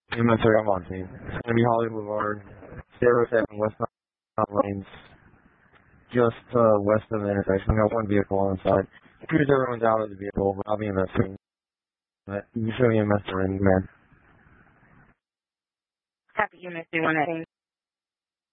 Human 3 on Monty. It's going to be Hollywood Boulevard, 07 West Lanes, just west of the intersection. We got one vehicle on the side. Cruise everyone's out of the vehicle, but I'll be investing. But you show me a investor in, man. Copy, Unit 318.